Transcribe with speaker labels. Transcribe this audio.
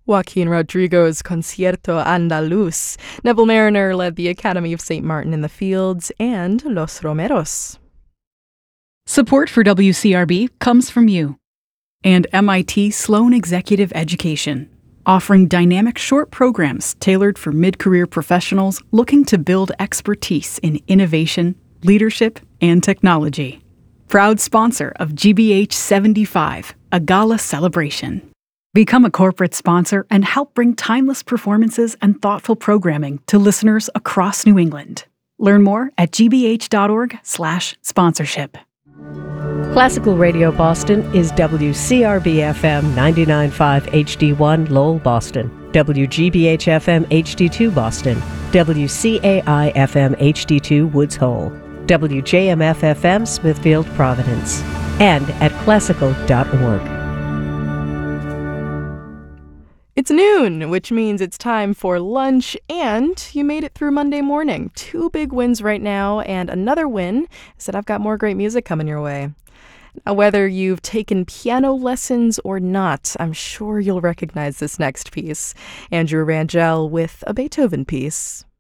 Speaker 1: Joaquin Rodrigo's Concierto Andaluz. Neville Mariner led the Academy of St. Martin in the Fields and Los Romeros.
Speaker 2: Support for WCRB comes from you and MIT Sloan Executive Education, offering dynamic short programs tailored for mid-career professionals looking to build expertise in innovation, leadership, and technology. Proud sponsor of GBH 75, a gala celebration. Become a corporate sponsor and help bring timeless performances and thoughtful programming to listeners across New England. Learn more at gbh.org/sponsorship.
Speaker 3: Classical Radio Boston is WCRB-FM 99.5 HD1 Lowell, Boston, WGBH-FM HD2 Boston, WCAI-FM HD2 Woods Hole, WJMF-FM Smithfield, Providence, and at classical.org.
Speaker 1: It's noon, which means it's time for lunch, and you made it through Monday morning. 2 big wins right now, and another win is that I've got more great music coming your way. Now, whether you've taken piano lessons or not, I'm sure you'll recognize this next piece. Andrew Rangel with a Beethoven piece.